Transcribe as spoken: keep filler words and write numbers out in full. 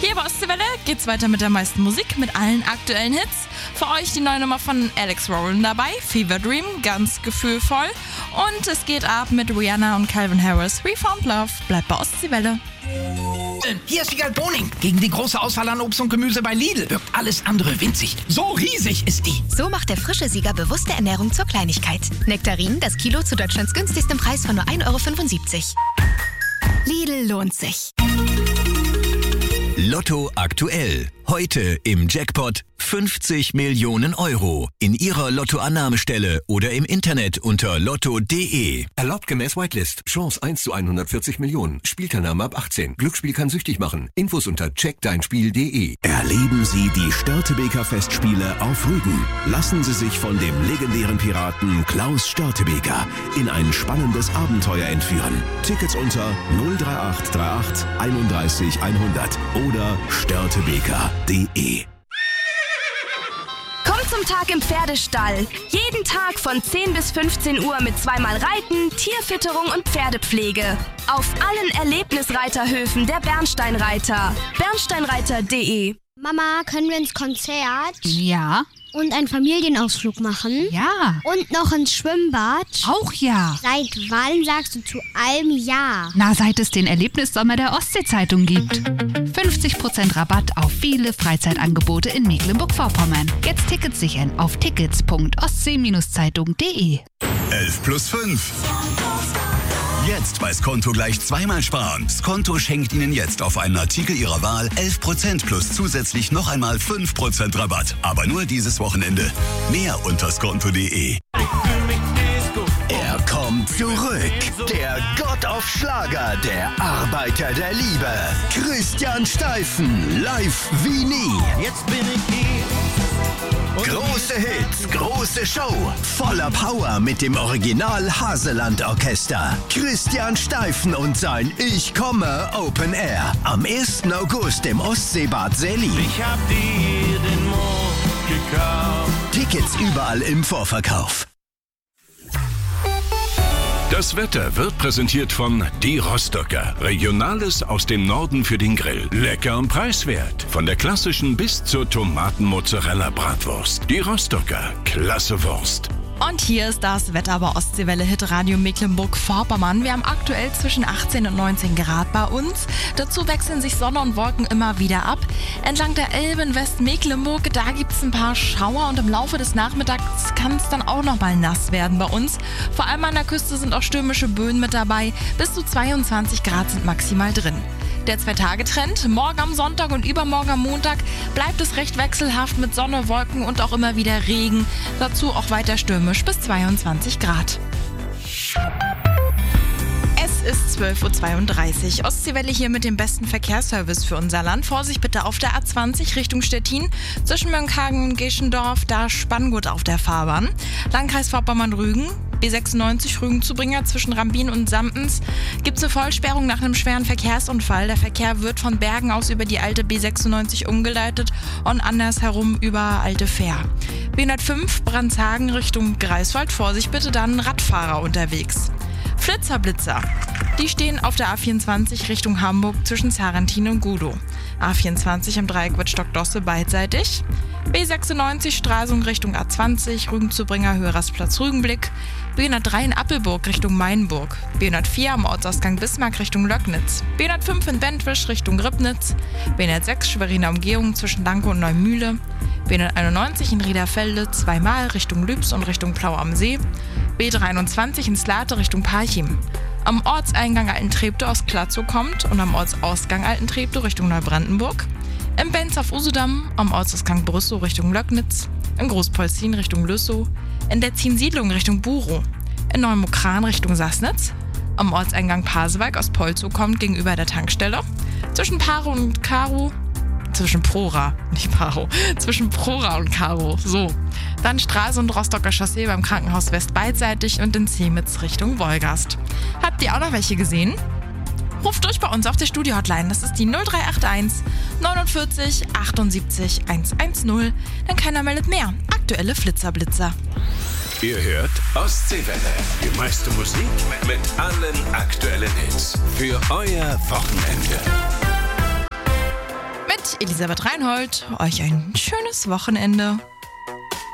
Hier bei Ostseewelle geht's weiter mit der meisten Musik, mit allen aktuellen Hits. Für euch die neue Nummer von Alex Rowland dabei, Fever Dream, ganz gefühlvoll. Und es geht ab mit Rihanna und Calvin Harris, We Found Love. Bleibt bei Ostseewelle. Hier ist Wiegald Boning. Gegen die große Auswahl an Obst und Gemüse bei Lidl wirkt alles andere winzig. So riesig ist die. So macht der frische Sieger bewusste Ernährung zur Kleinigkeit. Nektarinen, das Kilo zu Deutschlands günstigstem Preis von nur ein Euro fünfundsiebzig. Lidl lohnt sich. Lotto aktuell. Heute im Jackpot fünfzig Millionen Euro. In Ihrer Lottoannahmestelle oder im Internet unter lotto punkt de. Erlaubt gemäß Whitelist. Chance eins zu hundertvierzig Millionen. Spielteilnahme ab achtzehn. Glücksspiel kann süchtig machen. Infos unter check dein spiel punkt de. Erleben Sie die Störtebeker Festspiele auf Rügen. Lassen Sie sich von dem legendären Piraten Klaus Störtebeker in ein spannendes Abenteuer entführen. Tickets unter null drei acht drei acht einunddreißig hundert oder störtebeker punkt de. Komm zum Tag im Pferdestall. Jeden Tag von zehn bis fünfzehn Uhr mit zweimal Reiten, Tierfütterung und Pferdepflege. Auf allen Erlebnisreiterhöfen der Bernsteinreiter. bernsteinreiter punkt de. Mama, können wir ins Konzert? Ja. Und einen Familienausflug machen? Ja. Und noch ins Schwimmbad? Auch ja. Seit wann sagst du zu allem ja? Na, seit es den Erlebnissommer der Ostsee-Zeitung gibt. fünfzig Prozent Rabatt auf viele Freizeitangebote in Mecklenburg-Vorpommern. Jetzt Tickets sichern auf tickets punkt ostsee zeitung punkt de. elf plus fünf. Jetzt bei Skonto gleich zweimal sparen. Skonto schenkt Ihnen jetzt auf einen Artikel Ihrer Wahl elf Prozent plus zusätzlich noch einmal fünf Prozent Rabatt. Aber nur dieses Wochenende. Mehr unter skonto punkt de. Er kommt zurück. Der Gott auf Schlager, der Arbeiter der Liebe. Christian Steifen, live wie nie. Jetzt bin ich hier. Große Hits, große Show, voller Power mit dem Original Haseland Orchester. Christian Steifen und sein Ich komme Open Air am ersten August im Ostseebad Selli. Ich hab dir den Mond gekauft. Tickets überall im Vorverkauf. Das Wetter wird präsentiert von Die Rostocker. Regionales aus dem Norden für den Grill. Lecker und preiswert. Von der klassischen bis zur Tomaten-Mozzarella-Bratwurst. Die Rostocker. Klasse Wurst. Und hier ist das Wetter bei Ostseewelle Hit Radio Mecklenburg-Vorpommern. Wir haben aktuell zwischen achtzehn und neunzehn Grad bei uns. Dazu wechseln sich Sonne und Wolken immer wieder ab. Entlang der Elbe in Westmecklenburg, da gibt es ein paar Schauer und im Laufe des Nachmittags kann es dann auch noch mal nass werden bei uns. Vor allem an der Küste sind auch stürmische Böen mit dabei. Bis zu zweiundzwanzig Grad sind maximal drin. Der Zwei-Tage-Trend, morgen am Sonntag und übermorgen am Montag bleibt es recht wechselhaft mit Sonne, Wolken und auch immer wieder Regen. Dazu auch weiter stürmisch bis zweiundzwanzig Grad. Es ist zwölf Uhr zweiunddreißig. Ostseewelle hier mit dem besten Verkehrsservice für unser Land. Vorsicht bitte auf der A zwanzig Richtung Stettin. Zwischen Mönckehagen und Geschendorf, da Spanngurt auf der Fahrbahn. Landkreis Vorpommern-Rügen. B sechsundneunzig Rügen-Zubringer zwischen Rambin und Sampens gibt es eine Vollsperrung nach einem schweren Verkehrsunfall. Der Verkehr wird von Bergen aus über die alte B sechsundneunzig umgeleitet und andersherum über Alte Fähr. B hundertfünf Brandshagen Richtung Greifswald. Vorsicht bitte, dann Radfahrer unterwegs. Flitzerblitzer. Die stehen auf der A vierundzwanzig Richtung Hamburg zwischen Sarrentin und Gudow. A vierundzwanzig im Dreieck Wittstock-Dosse beidseitig. B sechsundneunzig Stralsund Richtung A zwanzig, Rügen-Zubringer Höherastplatz Rügenblick. B hundertdrei in Appelburg Richtung Mainburg. B hundertvier am Ortsausgang Bismarck Richtung Löcknitz. B hundertfünf in Bentwisch Richtung Ribnitz. B hundertsechs Schweriner Umgehung zwischen Dankow und Neumühle. B hunderteinundneunzig in Riederfelde zweimal Richtung Lübs und Richtung Plau am See. B dreiundzwanzig in Slate Richtung Parchim. Am Ortseingang Altentreptow aus Klatzow kommt und am Ortsausgang Altentreptow Richtung Neubrandenburg. Im Benz auf Usedom, am Ortsausgang Brüssow Richtung Löcknitz. In Großpolzin Richtung Lüssow. In der Ziensiedlung Richtung Burow. In Neumokran Richtung Sassnitz. Am Ortseingang Pasewalk aus Polzow kommt gegenüber der Tankstelle. Zwischen Parow und Karow. Zwischen Prora, nicht Parow. Zwischen Prora und Karow. So. Dann Stralsund Rostocker Chaussee beim Krankenhaus West beidseitig und in Zemitz Richtung Wolgast. Habt ihr auch noch welche gesehen? Ruft durch bei uns auf der Studio-Hotline. Das ist die null drei acht eins neunundvierzig achtundsiebzig hundertzehn. Denn keiner meldet mehr. Aktuelle Flitzerblitzer. Ihr hört Ostseewelle. Die meiste Musik mit allen aktuellen Hits. Für euer Wochenende. und Elisabeth Reinhold. Euch ein schönes Wochenende.